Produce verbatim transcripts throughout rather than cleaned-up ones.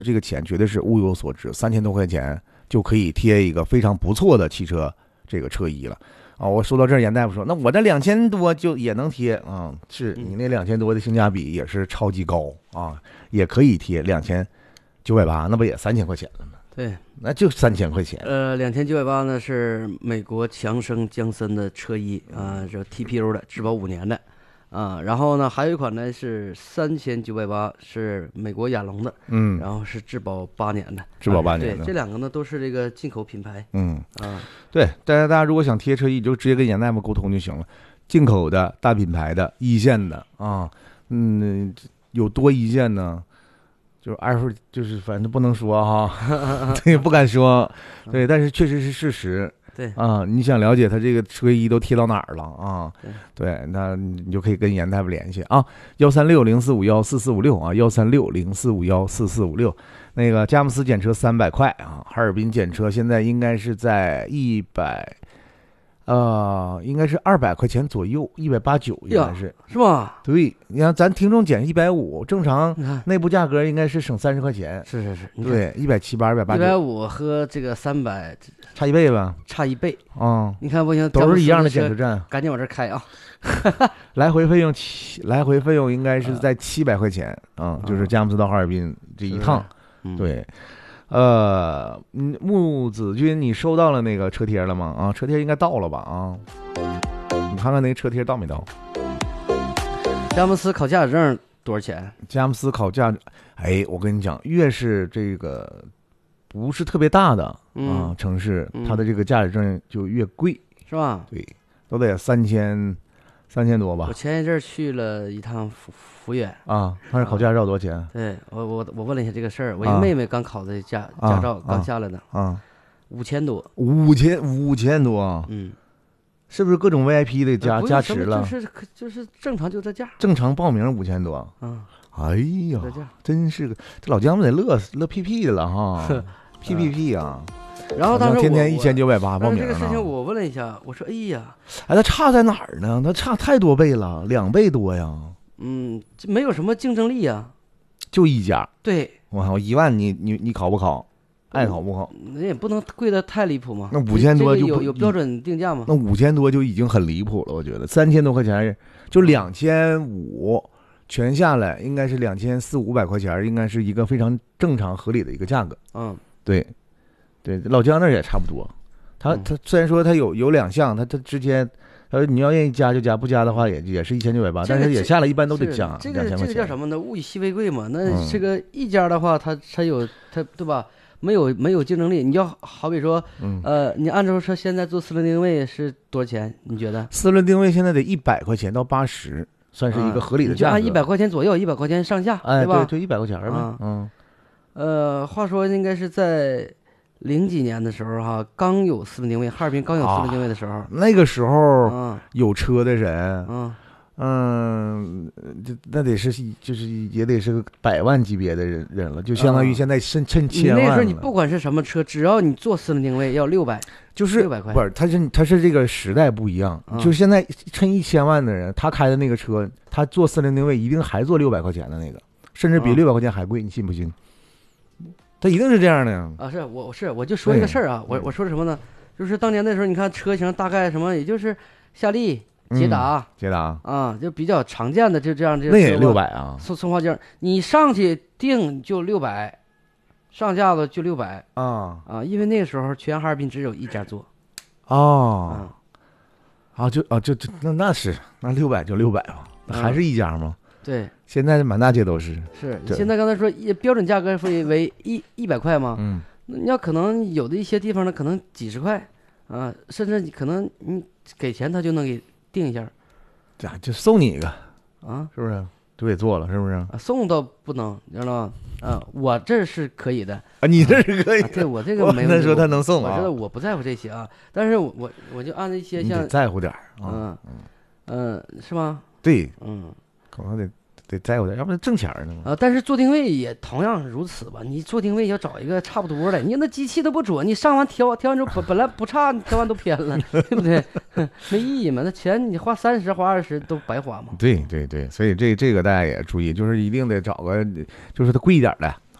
这个钱绝对是物有所值，三千多块钱就可以贴一个非常不错的汽车这个车衣了啊！我说到这儿，严大夫说，那我这两千多就也能贴啊？是你那两千多的性价比也是超级高啊，也可以贴两千九百八，那不也三千块钱了吗？ 对， 那就三千块钱。 呃，两千九百八呢是美国强生江森的车衣啊，这 T P O 的，质保五年的。啊，然后呢，还有一款呢是三千九百八，是美国亚龙的， 嗯， 然后是质保八年的， 质保八年的。 对，这两个呢都是这个进口品牌。 嗯啊， 对，大家大家如果想贴车衣，就直接跟严大夫沟通就行了。进口的大品牌的一线的啊，嗯，有多一线呢？就是二夫，就是反正不能说哈，对，不敢说，对，但是确实是事实。 对啊，你想了解他这个车衣都贴到哪儿了啊？对，对，那你就可以跟严大夫联系啊，幺三六零四五幺四四五六啊，幺三六零四五幺四四五六。那个佳木斯检车三百块啊，哈尔滨检车现在应该是在一百，呃，应该是二百块钱左右，一百八九应该是， 是吧？ 对，你看咱听众减一百五，正常内部价格应该是省三十块钱。 是是是， 对，一百七八，二百八九， 一百五和这个三百差一倍吧？ 差一倍啊、嗯！ 你看不行， 都是一样的检测站， 赶紧往这开啊！ 来回费用七，来回费用应该是在七百块钱啊、嗯，就是佳木斯到哈尔滨这一趟， 嗯、 对。呃，木子君，你收到了那个车贴了吗？啊，车贴应该到了吧？啊，你看看那个车贴到没到？ 佳木斯考驾驶证多少钱？ 佳木斯考驾，哎，我跟你讲，越是这个不是特别大的、 嗯、 啊城市， 嗯、 它的这个驾驶证就越贵， 是吧？ 对，都得三千三千多吧。 我前一阵去了一趟福福远啊，他是考驾照多少钱？ 啊、对我我我问了一下这个事儿，我一个妹妹刚考的驾、 啊、 驾照、啊、刚下来呢， 啊， 五千多， 五千五千多， 嗯， 是不是各种 V I P 的加、呃、加持了？ 就是就是正常就这价， 正常报名五千多， 啊， 哎呀，真是个这老姜们得乐乐屁屁的了哈，P P P 啊。 然后当时天天一千九百八报名呢。这个事情我问了一下，我说：“哎呀， 哎，它差在哪儿呢？它差太多倍了，两倍多呀。 嗯，没有什么竞争力呀， 就一家。 对， 我靠，一万你你你考不考？爱考不考？ 那也不能贵的太离谱嘛。 那五千多就有有标准定价吗？ 那五千多就已经很离谱了，我觉得三千多块钱就两千五，全下来应该是两千四五百块钱，应该是一个非常正常合理的一个价格。 嗯， 对。”对，老姜那也差不多，他他虽然说他有有两项，他他之间，他说你要愿意加就加，不加的话也也是一千九百八，但是也下来一般都得加这个这个叫什么呢？物以稀为贵嘛。那嗯、 这个一家的话，他他有他对吧？没有没有竞争力。你要好比说， 嗯、 呃，你按照说现在做四轮定位是多少钱？你觉得？ 四轮定位现在得一百块钱到八十，算是一个合理的价格。 啊、按一百块钱左右，一百块钱上下， 哎， 对吧？ 对对，一百块钱呗。 啊、 嗯。 呃，话说应该是在。零几年的时候哈、啊，刚有四轮定位，哈尔滨刚有四轮定位的时候，啊、 那个时候有车的人， 嗯嗯，这那得是就是也得是个百万级别的人人了，就相当于现在趁趁千万了。 你那时候你不管是什么车，只要你做四轮定位要六百， 就是六百块。 不是，他是他是这个时代不一样， 嗯、 就是现在趁一千万的人，他开的那个车，他做四轮定位一定还做六百块钱的那个，甚至比六百块钱还贵，你信不信？他一定是这样的呀！ 啊，是我是我就说一个事儿啊，我我说的什么呢？就是当年那时候，你看车型大概什么，也就是夏利、捷达、 嗯、捷达啊，就比较常见的，就这样这那也六百啊， 松松花江，你上去定就六百，上架子就六百啊啊，因为那个时候全哈尔滨只有一家做， 哦， 啊， 啊就啊就就那那是那六百就六百吧，那还是一家吗？ 对， 现在满大街都是。 是，现在刚才说标准价格会为一一百块吗？ 嗯， 你要可能有的一些地方呢，可能几十块啊，甚至你可能你给钱他就能给定一下， 这就送你一个啊， 是不是？就给做了，是不是？ 啊，送都不能，你知道吗？啊，我这是可以的啊，你这是可以的。 啊、对我这个没。 他说他能送啊，我知道我不在乎这些啊，但是我我我就按一些像你得在乎点儿， 嗯嗯，是吗？ 对， 嗯， 可能得。得在乎点，要不然挣钱呢啊！但是做定位也同样如此吧。你做定位要找一个差不多的，你那机器都不准，你上完调调完之后本本来不差，你调完都偏了，对不对？没意义嘛。那钱你花三十花二十都白花嘛。 对对对，所以这这个大家也注意，就是一定得找个就是它贵一点的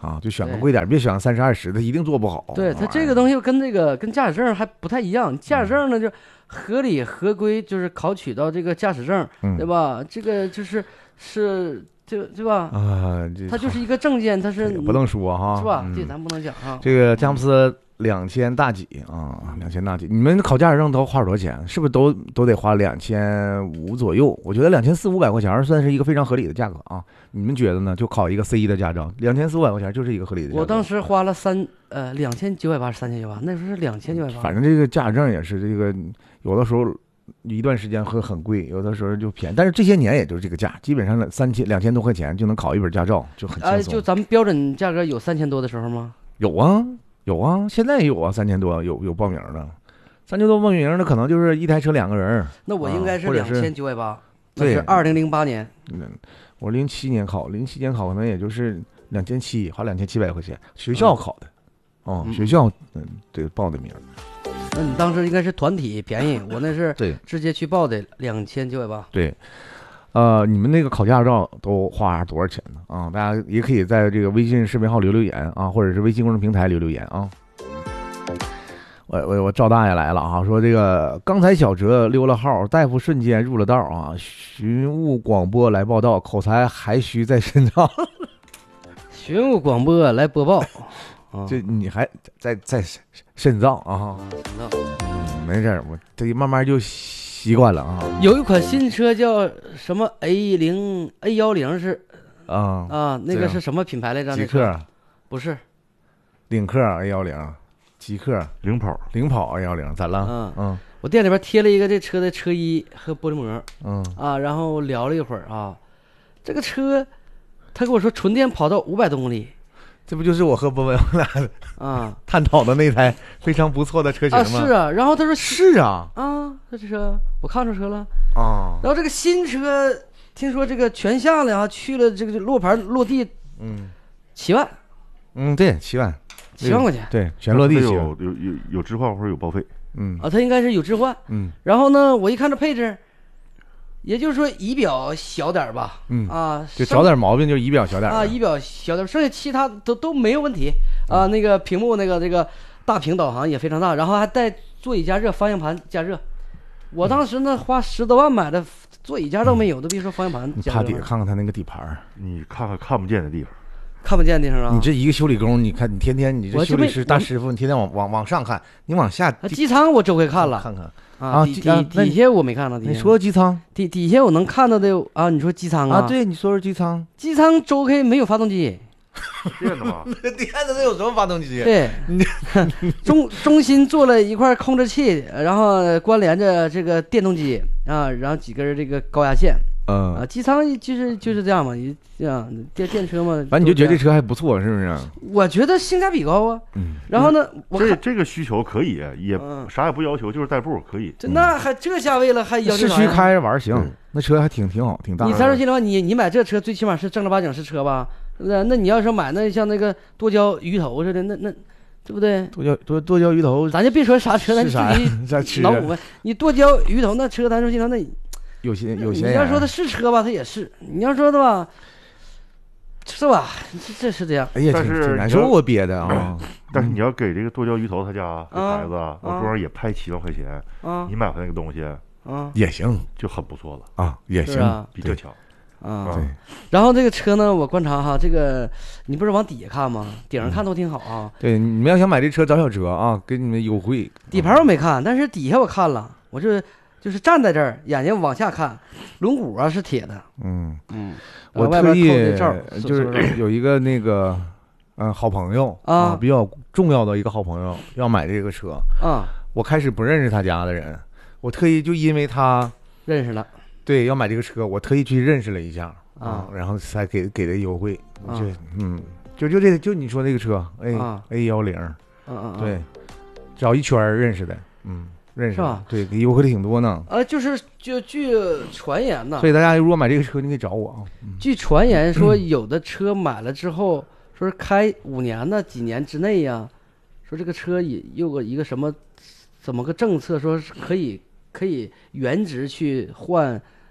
啊，就选个对贵点，别选三十二十的，一定做不好。 对它这个东西跟这个跟驾驶证还不太一样，驾驶证呢就合理合规，就是考取到这个驾驶证， 嗯对吧？这个就是是这对吧？ 啊，这它就是一个证件，它是也不能说哈， 是吧？ 嗯这咱不能讲哈。 这个佳木斯两千大几啊，两千大几，你们考驾驶证都花多少钱？是不是都都得花两千五左右？我觉得两千四五百块钱算是一个非常合理的价格啊。你们觉得呢？就考一个 C 一的驾照，两千四五百块钱就是一个合理的价格。 我当时花了三呃两千九百八，三千九百八，那时候是两千九百八。 反正这个驾驶证也是这个，有的时候一段时间会很贵，有的时候就便宜。但是这些年也就是这个价，基本上三千两千多块钱就能考一本驾照，就很轻松。 哎，就咱们标准价格有三千多的时候吗？ 有啊，有啊，现在也有啊，三千多有有报名的，三千多报名的可能就是一台车两个人。 那我应该是两啊或者是千九百八，那对是二零零八年。 嗯，我零七年考，零七年考可能也就是两千七，花两千七百块钱，学校考的，哦， 嗯学校嗯对报的名。 那你当时应该是团体便宜，我那是对直接去报的两千九百八。 对，呃，你们那个考驾照都花多少钱呢？啊，大家也可以在这个微信视频号留留言啊，或者是微信公众平台留留言啊。我我我赵大爷来了啊，说这个刚才小哲溜了号，大夫瞬间入了道啊，寻物广播来报道，口才还需再深造。 寻物广播来播报。啊， 这你还再再深造啊？嗯，没事儿，我这慢慢就习惯了啊。 有一款新车叫什么 A 零 A 幺零是啊啊，那个是什么品牌来着？ 极客、 不是领克 A 幺零、极客、 领跑、 领跑 A 幺零，咋了？ 嗯嗯我店里边贴了一个这车的车衣和玻璃膜嗯啊，然后聊了一会儿啊，这个车他跟我说纯电跑到五百多公里这不就是我和博文我俩啊探讨的那台非常不错的车型啊吗？ 是啊，然后他说是啊啊，这车我看出车了。 啊然后这个新车听说这个全下来啊，去了这个落盘落地嗯七万嗯对七万七万块钱对全落地有七万有有有置换或者有报废。 嗯啊，它应该是有置换。 嗯然后呢，我一看这配置，也就是说仪表小点儿吧， 嗯啊， 就剩找点毛病，就仪表小点儿啊，仪表小点儿，剩下其他都都没有问题啊。那个屏幕那个这个大屏导航也非常大，然后还带座椅加热、方向盘加热。我当时呢花十多万买的座椅加热没有，都别说方向盘加热了。 你趴底下看看它那个底盘儿， 你看看看不见的地方， 看不见的地方啊。 你这一个修理工，你看你天天你这我就没修理师大师傅，你天天往往往上看，你往下啊机舱我周回看了看看啊， 啊底机啊那底底下我没看到。底下你说机舱底底下我能看到的啊，你说机舱啊？对，你说说机舱， 机舱周 K 没有发动机。 电的嘛， 电的那有什么发动机？ 对，中中心做了一块控制器，然后关联着这个电动机啊，然后几根这个高压线啊， 嗯， 机舱就是就是这样嘛，一这样电电车嘛。 反正你就觉得这车， 车还不错，是不是？ 我觉得性价比高啊。 嗯， 然后呢，我看这这个需求可以，也嗯啥也不要求，就是代步可以。 这那还这价位了，还要求市区啥呀？ 开着玩儿行嗯， 那车还挺挺好，挺大的。 你三十七的话，你你买这车最起码是正儿八经是车吧？那那你要是买那像那个多焦鱼头似的，那那对不对？ 剁椒剁剁椒鱼头咱就别说啥车，咱是啥呀自己？ 在吃脑补呗。你剁椒鱼头那车，咱说经常那有些有些你要说它是车吧，它也是；你要说的吧，是吧？这这是这样。 哎呀， 但挺挺难是你要受啊，憋的啊。 但是你要给这个剁椒鱼头他家这啊牌子， 啊我桌上也拍七万块钱， 啊你买回那个东西啊也行就很不错了， 啊，也行， 是啊对比这强。 啊！ 对， 然后这个车呢，我观察哈，这个你不是往底下看吗？顶上看都挺好啊。 对，你们要想买这车找小哲啊，给你们优惠。 底盘我没看，但是底下我看了，我就就是站在这儿，眼睛往下看，轮毂啊是铁的。 嗯， 嗯， 我外边特意扣的罩就是有一个那个嗯好朋友啊比较重要的一个好朋友要买这个车， 啊， 我开始不认识他家的人，我特意就因为他认识了对要买这个车，我特意去认识了一下啊， 然后才给给的优惠。 啊就嗯，就就这就你说这个车 A 啊 A 幺零， 嗯嗯，嗯对，找一圈儿认识的，嗯，认识的是吧对，给优惠的挺多呢。 呃，就是就据传言呐所，以大家如果买这个车，你可以找我啊。嗯据传言说，有的车买了之后，说是开五年呢，几年之内呀，说这个车也有个一个什么，怎么个政策，说是可以可以原值去换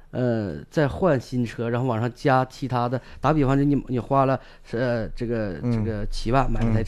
呃再换新车，然后往上加其他的。打比方，就你你花了呃这个这个七万买了台车。